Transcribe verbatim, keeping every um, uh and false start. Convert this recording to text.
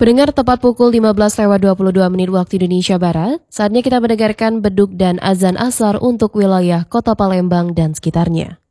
Pendengar, tepat pukul lima belas lewat dua puluh dua menit waktu Indonesia Barat, saatnya kita mendengarkan beduk dan azan asar untuk wilayah Kota Palembang dan sekitarnya.